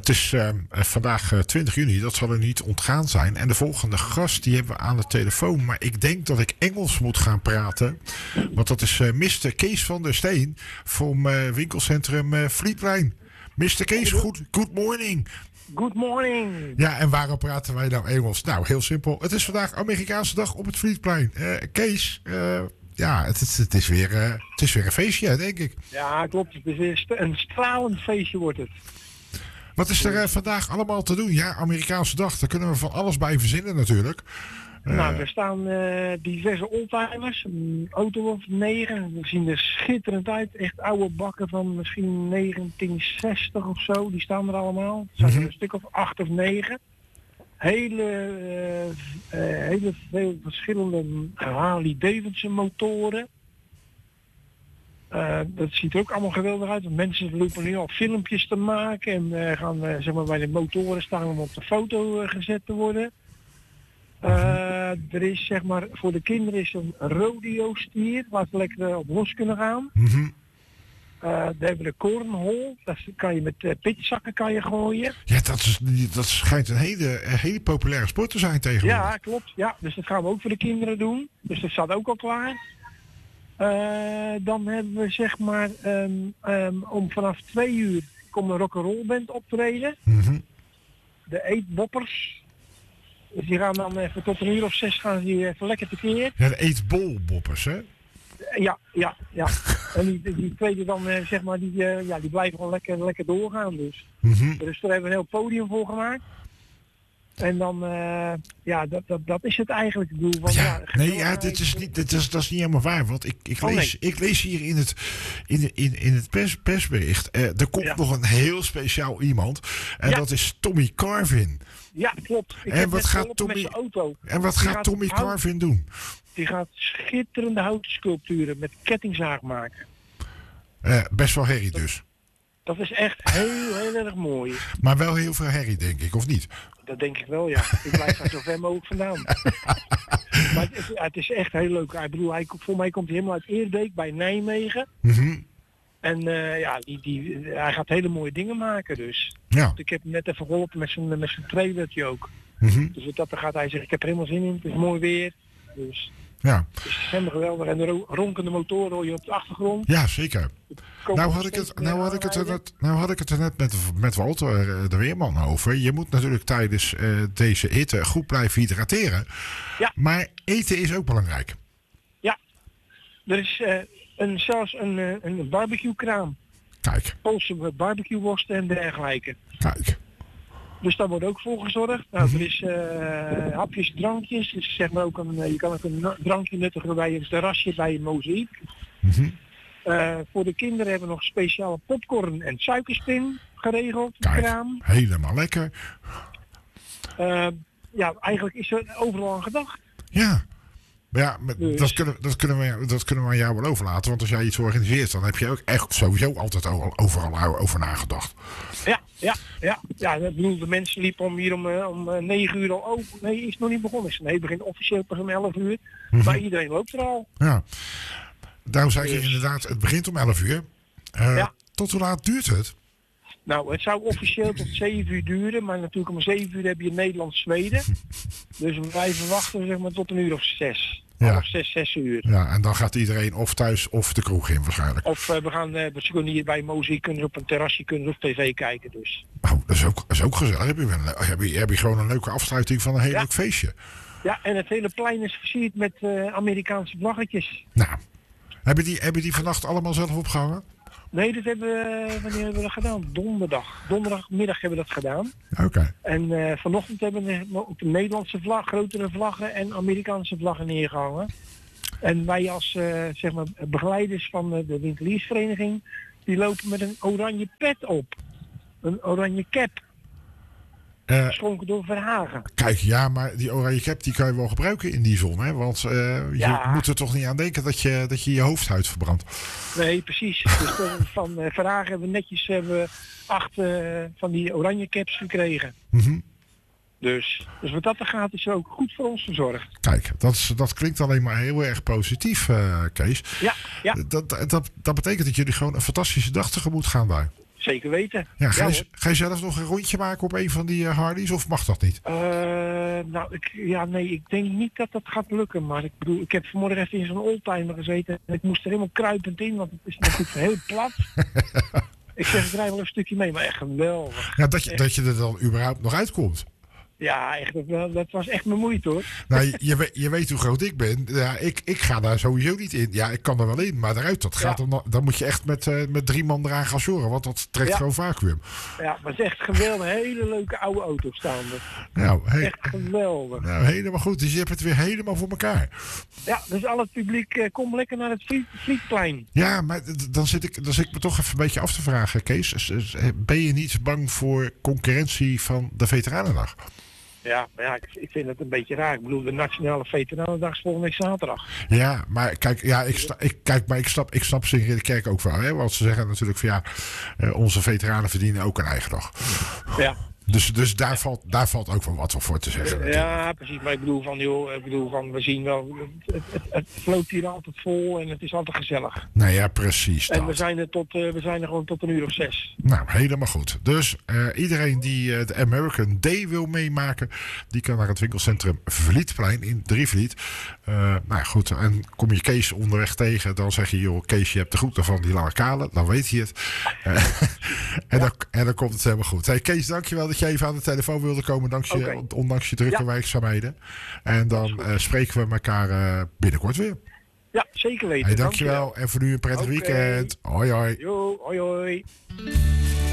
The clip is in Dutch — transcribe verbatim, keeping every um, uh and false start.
Het is uh, vandaag uh, twintig juni, dat zal er niet ontgaan zijn. En de volgende gast die hebben we aan de telefoon. Maar ik denk dat ik Engels moet gaan praten. Want dat is uh, mister Kees van der Steen van uh, winkelcentrum uh, Vlietplein. mister Kees, good, good morning. Good morning. Ja, en waarom praten wij nou Engels? Nou, heel simpel. Het is vandaag Amerikaanse dag op het Vlietplein. Uh, Kees, uh, ja, het, het, het, is weer, uh, het is weer een feestje, denk ik. Ja, klopt. Het is weer st- een stralend feestje wordt het. Wat is er uh, vandaag allemaal te doen? Ja, Amerikaanse dag, daar kunnen we van alles bij verzinnen natuurlijk. Uh, nou, er staan uh, diverse oldtimers, een auto of negen. We zien er schitterend uit. Echt oude bakken van misschien negentien zestig of zo. Die staan er allemaal. Er zijn Mm-hmm. er een stuk of acht of negen. Hele, uh, uh, hele veel verschillende Harley Davidson motoren. Uh, dat ziet er ook allemaal geweldig uit. Want mensen lopen nu al filmpjes te maken en uh, gaan uh, zeg maar bij de motoren staan om op de foto uh, gezet te worden. Uh, er is zeg maar voor de kinderen is een rodeo stier waar ze lekker uh, op los kunnen gaan. Mm-hmm. Uh, daar hebben we de cornhole. Dat kan je met uh, pitzakken kan je gooien. Ja, dat, is, dat schijnt een hele, een hele populaire sport te zijn tegenwoordig. Ja, klopt. Ja, dus dat gaan we ook voor de kinderen doen. Dus dat staat ook al klaar. Uh, dan hebben we zeg maar um, um, om vanaf twee uur komt een rock'n'roll band optreden. Mm-hmm. De eetboppers. Dus die gaan dan even tot een uur of zes gaan die even lekker tekeer. Ja, de eetbolboppers, hè? Ja, ja, ja. En die, die tweede dan uh, zeg maar die, uh, ja, die blijven gewoon lekker, lekker doorgaan dus. Mm-hmm. Dus daar hebben we een heel podium voor gemaakt. En dan, uh, ja, dat, dat, dat is het eigenlijk. Ik bedoel, van, Ja, ja, nee, ja, dit is niet, dit is, dat is niet helemaal waar. Want ik, ik, Oh, lees, nee. ik lees hier in het, in, in, in het pers, persbericht. Uh, er komt Ja. nog een heel speciaal iemand. En Ja. dat is Tommy Carvin. Ja, klopt. Ik En heb wat net gaat geholpen met Tommy- zijn auto. En wat Die gaat gaat Tommy hout- Carvin doen? Die gaat schitterende houten sculpturen met kettingzaag maken. Uh, best wel herrie dus. Dat is echt heel, heel erg mooi. Maar wel heel veel herrie, denk ik, of niet? Dat denk ik wel, ja. Ik blijf daar zo ver mogelijk vandaan. Maar het is, het is echt heel leuk. Ik bedoel, hij, voor mij komt hij helemaal uit Eerbeek bij Nijmegen. Mm-hmm. En uh, ja, die, die, hij gaat hele mooie dingen maken dus. Ja. Ik heb hem net even geholpen met zijn, met zijn trailertje ook. Mm-hmm. Dus wat dat dan gaat hij zeggen, ik heb er helemaal zin in. Het is mooi weer. Dus Ja. het is helemaal geweldig. En de ro- ronkende motoren hoor je op de achtergrond. Ja, zeker. Komen Nou nog had, ik steeds het, meer nou, had ik het er aanrijden. net, nou had ik het er net met, met Walter uh, de Weerman over. Je moet natuurlijk tijdens uh, deze hitte goed blijven hydrateren. Ja. Maar eten is ook belangrijk. Ja, er is uh, een, zelfs een, uh, een barbecue kraam. Kijk, Poolse barbecue worsten en dergelijke. kijk. Dus daar wordt ook voor gezorgd. Nou, er is uh, hapjes, drankjes. Dus zeg maar ook een, uh, je kan ook een na- drankje nuttigen bij een terrasje bij een mozaïek. Mm-hmm. Uh, voor de kinderen hebben we nog speciale popcorn en suikerspin geregeld. Kijk, Kraam. helemaal lekker. Uh, ja, eigenlijk is er overal aan gedacht. Ja. Maar ja, met- Dus- dat, kunnen, dat, kunnen we, dat kunnen we aan jou wel overlaten. Want als jij iets organiseert, dan heb je ook echt sowieso altijd o- overal over nagedacht. Ja, ja, ja. Ja, ik bedoel, de mensen liepen om hier om, uh, om uh, negen uur al open. Nee, is nog niet begonnen. Nee, het begint officieel pas om elf uur. Mhm. Maar iedereen loopt er al. Ja. Daarom zei je Dus- inderdaad, het begint om elf uur. Uh, Ja. Tot hoe laat duurt het? Nou, het zou officieel tot zeven uur duren, maar natuurlijk om zeven uur heb je Nederland-Zweden. Dus wij verwachten zeg maar tot een uur of zes. Ja. Half zes, zes uur. Ja, en dan gaat iedereen of thuis of de kroeg in waarschijnlijk. Of uh, we gaan, uh, we kunnen hier bij Mozie kunnen ze op een terrasje kunnen ze op tv kijken dus. Oh, dat is ook, dat is ook gezellig. Heb je, wel een- heb, je, heb je gewoon een leuke afsluiting van een heel Ja. leuk feestje. Ja, en het hele plein is versierd met uh, Amerikaanse vlaggetjes. Nou, hebben die, hebben die vannacht allemaal zelf opgehangen? Nee, dat hebben we, wanneer hebben we dat gedaan? Donderdag. Donderdagmiddag hebben we dat gedaan. Oké. En uh, vanochtend hebben we ook de Nederlandse vlag, grotere vlaggen en Amerikaanse vlaggen neergehangen. En wij als uh, zeg maar, begeleiders van uh, de winkeliersvereniging, die lopen met een oranje pet op. Een oranje cap, Eh, geschonken door Verhagen. kijk, ja, maar die oranje cap die kan je wel gebruiken in die zon. Hè? Want eh, Ja. je moet er toch niet aan denken dat je dat je, je hoofdhuid verbrandt. Nee, precies. Dus uh, van uh, Verhagen hebben we netjes hebben we acht uh, van die oranje caps gekregen. Mhm. Dus, dus wat dat er gaat is er ook goed voor ons gezorgd. Kijk, dat, is, dat klinkt alleen maar heel erg positief, eh, Kees. Ja, ja. Dat, dat, dat, dat betekent dat jullie gewoon een fantastische dag tegemoet gaan daar. zeker weten. Ja, ga, Ja, je, hoor. ga je zelf nog een rondje maken op een van die uh, Harleys of mag dat niet? Eh, nou, ik, ja, nee, ik denk niet dat dat gaat lukken. Maar ik bedoel, ik heb vanmorgen even in zo'n oldtimer gezeten. En ik moest er helemaal kruipend in, want het is natuurlijk heel plat. Ik zeg, ik rij wel een stukje mee, maar echt geweldig. Ja, dat je, Echt. dat je er dan überhaupt nog uitkomt. Ja, echt, dat, dat was echt mijn moeite hoor. Nou, je, je, weet, je weet hoe groot ik ben. Ja, ik, ik ga daar sowieso niet in. Ja, ik kan er wel in, maar eruit, dat gaat Ja. dan, dan moet je echt met, uh, met drie man eraan gaan zorgen, want dat trekt Ja. gewoon vacuüm. Ja, maar het is echt geweldig. Hele leuke oude auto's staan er. Nou, he, Echt geweldig. nou, helemaal goed. Dus je hebt het weer helemaal voor elkaar. Ja, dus al het publiek, eh, kom lekker naar het Vliet, Vlietplein. Ja, maar d- dan zit, ik, dan zit ik me toch even een beetje af te vragen, Kees. S- s- Ben je niet bang voor concurrentie van de Veteranendag? Ja, maar ja, ik, ik vind het een beetje raar. Ik bedoel, de Nationale Veteranendag is volgende week zaterdag. Ja, maar kijk, ja, ik, sta, ik, kijk, maar ik snap, ik snap Sigrid de Kerk ook wel. Hè? Want ze zeggen natuurlijk van ja, uh, onze veteranen verdienen ook een eigen dag. Ja. Dus, dus daar, valt, daar valt ook wel wat voor te zeggen. natuurlijk. Ja, precies. Maar ik bedoel van, joh, ik bedoel van, we zien wel, het, het, het vloot hier altijd vol en het is altijd gezellig. Nou ja, precies En we dat. zijn er tot, uh, we zijn er gewoon tot een uur of zes. Nou, helemaal goed. Dus uh, iedereen die uh, de American Day wil meemaken, die kan naar het winkelcentrum Vlietplein in Drievliet. Uh, nou ja, goed. En kom je Kees onderweg tegen, dan zeg je, joh, Kees, je hebt de groeten van die lange kale. Dan weet hij het. Uh, en, ja. dan, en dan komt het helemaal goed. Hey, Kees, dankjewel dat je even aan de telefoon wilde komen, dankzij, okay. ondanks je drukke ja. werkzaamheden. En dan uh, spreken we elkaar uh, binnenkort weer. Ja, zeker weten. Hey, dankjewel. dankjewel. En voor nu een prettig okay. weekend. Hoi hoi. Jo, hoi hoi.